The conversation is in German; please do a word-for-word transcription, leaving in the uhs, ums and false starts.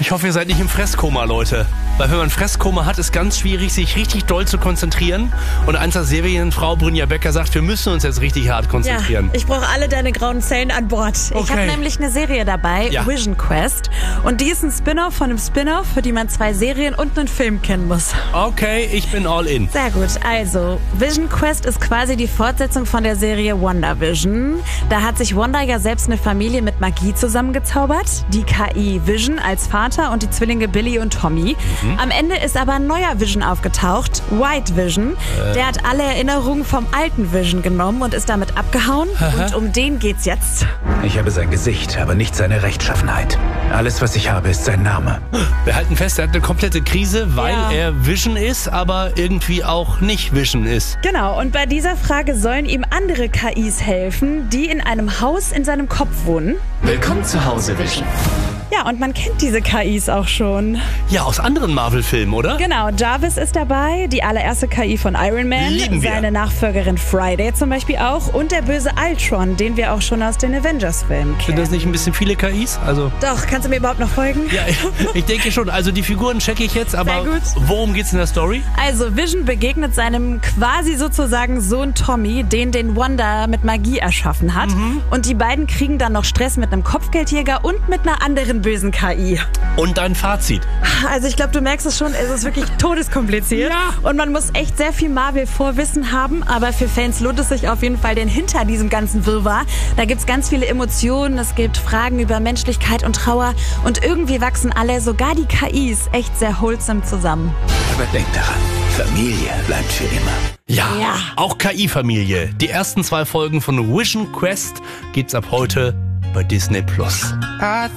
Ich hoffe, ihr seid nicht im Fresskoma, Leute. Weil wenn man Fresskoma hat, ist ganz schwierig, sich richtig doll zu konzentrieren. Und eins der Serienfrau Brynja Becker sagt, wir müssen uns jetzt richtig hart konzentrieren. Ja, ich brauche alle deine grauen Zellen an Bord. Okay. Ich habe nämlich eine Serie dabei, Ja. Vision Quest. Und die ist ein Spin-off von einem Spin-off, für die man zwei Serien und einen Film kennen muss. Okay, ich bin all in. Sehr gut, also Vision Quest ist quasi die Fortsetzung von der Serie WandaVision. Da hat sich Wanda ja selbst eine Familie mit Magie zusammengezaubert. Die K I Vision als Vater und die Zwillinge Billy und Tommy. Mhm. Am Ende ist aber ein neuer Vision aufgetaucht, White Vision. Äh. Der hat alle Erinnerungen vom alten Vision genommen und ist damit abgehauen. Aha. Und um den geht's jetzt. Ich habe sein Gesicht, aber nicht seine Rechtschaffenheit. Alles, was ich habe, ist sein Name. Wir halten fest, er hat eine komplette Krise, weil ja. er Vision ist, aber irgendwie auch nicht Vision ist. Genau, und bei dieser Frage sollen ihm andere K Is helfen, die in einem Haus in seinem Kopf wohnen. Willkommen zu Hause, Vision. Ja, und man kennt diese K Is auch schon. Ja, aus anderen Marvel-Filmen, oder? Genau, Jarvis ist dabei, die allererste K I von Iron Man, Lieben wir. Seine Nachfolgerin Friday zum Beispiel auch und der böse Ultron, den wir auch schon aus den Avengers-Filmen kennen. Sind das nicht ein bisschen viele K Is? Also Doch, kannst du mir überhaupt noch folgen? Ja, ich denke schon. Also die Figuren checke ich jetzt, aber Sehr gut. Worum geht's in der Story? Also Vision begegnet seinem quasi sozusagen Sohn Tommy, den den Wanda mit Magie erschaffen hat. Mhm. Und die beiden kriegen dann noch Stress mit einem Kopfgeldjäger und mit einer anderen bösen K I. Und dein Fazit? Also ich glaube, du merkst es schon, es ist wirklich todeskompliziert. Ja. Und man muss echt sehr viel Marvel-Vorwissen haben, aber für Fans lohnt es sich auf jeden Fall, denn hinter diesem ganzen Wirrwarr, da gibt's ganz viele Emotionen, es gibt Fragen über Menschlichkeit und Trauer und irgendwie wachsen alle, sogar die K Is, echt sehr wholesome zusammen. Aber denk daran, Familie bleibt für immer. Ja, Ja. auch K I-Familie. Die ersten zwei Folgen von Vision Quest gibt's ab heute bei Disney Plus.